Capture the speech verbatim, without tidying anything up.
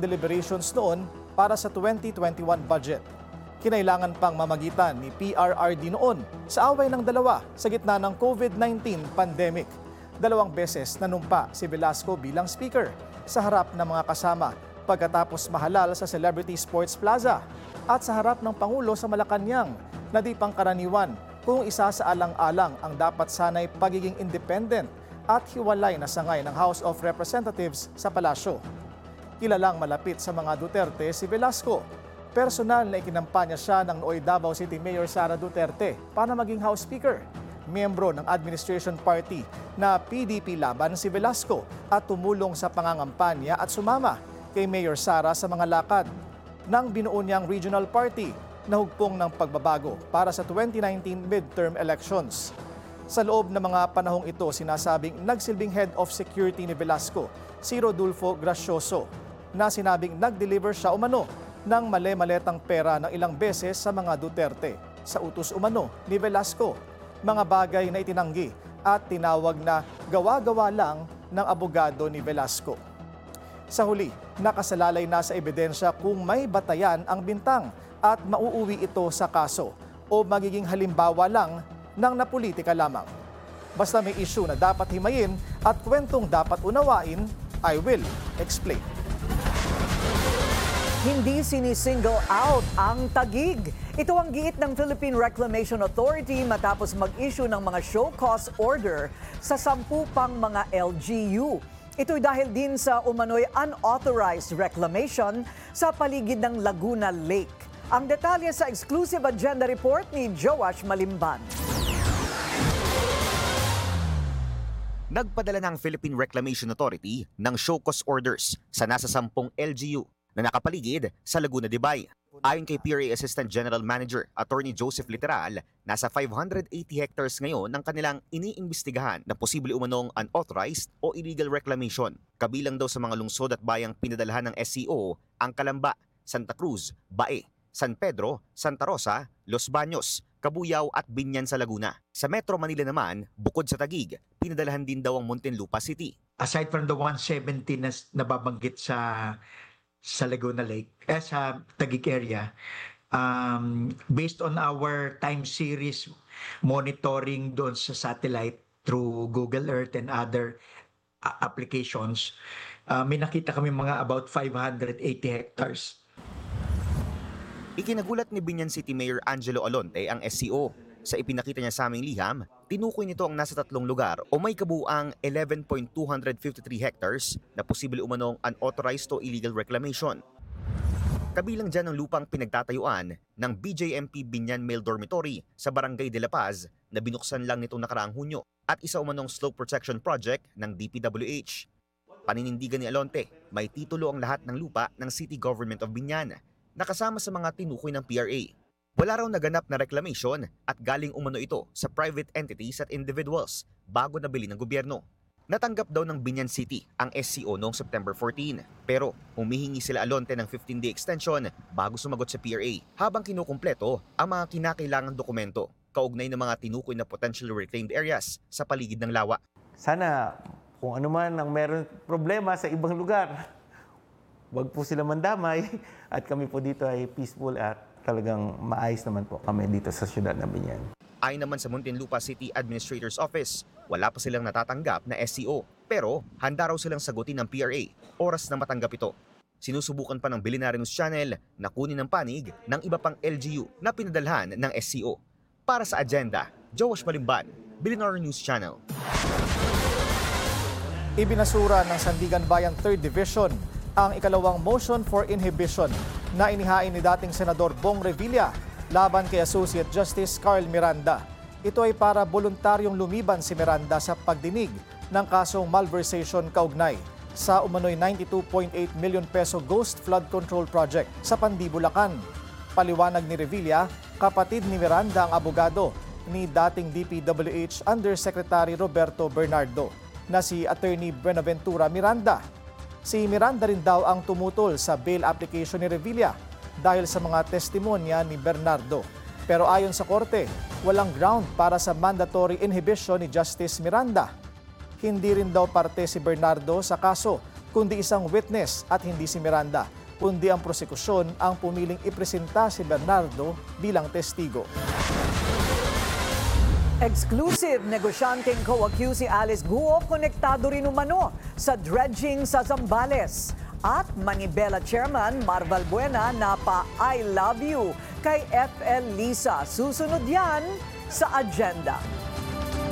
deliberations noon para sa twenty twenty-one budget. Kinailangan pang mamagitan ni P R R D noon sa away ng dalawa sa gitna ng COVID nineteen pandemic. Dalawang beses nanumpa si Velasco bilang speaker sa harap ng mga kasama pagkatapos mahalal sa Celebrity Sports Plaza at sa harap ng Pangulo sa Malacanang na di pangkaraniwan kung isa sa alang-alang ang dapat sanay pagiging independent at hiwalay na sangay ng House of Representatives sa palasyo. Kilalang malapit sa mga Duterte si Velasco. Personal na ikinampanya siya ng nooy Davao City Mayor Sara Duterte para maging House Speaker. Miyembro ng administration party na P D P laban si Velasco at tumulong sa pangangampanya at sumama kay Mayor Sara sa mga lakad ng binuo niyang regional party na hugpong ng pagbabago para sa twenty nineteen midterm elections. Sa loob ng mga panahong ito, sinasabing nagsilbing head of security ni Velasco, si Rodolfo Gracioso, na sinabing nag-deliver siya umano ng male-maletang pera ng ilang beses sa mga Duterte. Sa utos umano ni Velasco, mga bagay na itinanggi at tinawag na gawa-gawa lang ng abogado ni Velasco. Sa huli, nakasalalay na sa ebidensya kung may batayan ang bintang at mauuwi ito sa kaso o magiging halimbawa lang ng napolitika lamang. Basta may issue na dapat himayin at kwentong dapat unawain, I will explain. Hindi sinisingle out ang Taguig. Ito ang giit ng Philippine Reclamation Authority matapos mag-issue ng mga show cause order sa sampu pang mga L G U. Ito'y dahil din sa umano'y unauthorized reclamation sa paligid ng Laguna Lake. Ang detalye sa exclusive agenda report ni Joash Malimban. Nagpadala ng Philippine Reclamation Authority ng show cause orders sa nasa sampung L G U na nakapaligid sa Laguna de Bay. Ayon kay P R A Assistant General Manager Attorney Joseph Literal, nasa five hundred eighty hectares ngayon ng kanilang iniimbestigahan na posible umanong unauthorized o illegal reclamation. Kabilang daw sa mga lungsod at bayang pinadalahan ng S C O ang Calamba, Santa Cruz, Bae, San Pedro, Santa Rosa, Los Baños, Cabuyao at Binyan sa Laguna. Sa Metro Manila naman, bukod sa Taguig, pinadalahan din daw ang Muntinlupa City. Aside from the one seventy na nababanggit sa sa Laguna Lake, eh, sa Taguig area, um, based on our time series monitoring doon sa satellite through Google Earth and other uh, applications, uh, may nakita kami mga about five hundred eighty hectares. Ikinagulat ni Binyan City Mayor Angelo Alonte ang S C O. Sa ipinakita niya sa aming liham, tinukoy nito ang nasa tatlong lugar o may kabuuang eleven point two five three hectares na posible umanong unauthorized o illegal reclamation. Kabilang dyan ang lupang pinagtatayuan ng B J M P Binyan Male Dormitory sa Barangay de La Paz na binuksan lang nitong nakaraang Hunyo at isa umanong slope protection project ng D P W H. Paninindigan ni Alonte, may titulo ang lahat ng lupa ng City Government of Binyan, nakasama sa mga tinukoy ng P R A. Wala raw naganap na reclamation at galing umano ito sa private entities at individuals bago nabili ng gobyerno. Natanggap daw ng Binyan City ang S C O noong September fourteen, pero humihingi sila Alonte ng fifteen day extension bago sumagot sa P R A habang kinukumpleto ang mga kinakailangang dokumento kaugnay ng mga tinukoy na potentially reclaimed areas sa paligid ng lawa. Sana kung ano man ang meron problema sa ibang lugar, wag po sila mandamay at kami po dito ay peaceful at talagang maayos naman po kami dito sa siyudad na Binyan. Ayon naman sa Muntinlupa City Administrator's Office, wala pa silang natatanggap na S C O pero handa raw silang sagutin ng P R A oras na matanggap ito. Sinusubukan pa ng Bilinari News Channel na kunin ang panig ng iba pang L G U na pinadalhan ng S C O. Para sa agenda, Joash Malimban, Bilinari News Channel. Ibinasura ng Sandigan Bayan third Division ang ikalawang motion for inhibition na inihain ni dating Senador Bong Revilla laban kay Associate Justice Carl Miranda. Ito ay para voluntaryong lumiban si Miranda sa pagdinig ng kasong malversation kaugnay sa umano'y ninety-two point eight million peso ghost flood control project sa Pandi, Bulacan. Paliwanag ni Revilla, kapatid ni Miranda ang abogado ni dating D P W H Undersecretary Roberto Bernardo na si Attorney Buenaventura Miranda. Si Miranda rin daw ang tumutol sa bail application ni Revilla dahil sa mga testimonya ni Bernardo. Pero ayon sa korte, walang ground para sa mandatory inhibition ni Justice Miranda. Hindi rin daw parte si Bernardo sa kaso kundi isang witness at hindi si Miranda, kundi ang prosekusyon ang pumiling ipresenta si Bernardo bilang testigo. Exclusive, negosyanteng co-accuse si Alice Guo konektado rin umano sa dredging sa Zambales. At Manibela Chairman Marval Buena na pa I love you kay F L Lisa. Susunod yan sa agenda.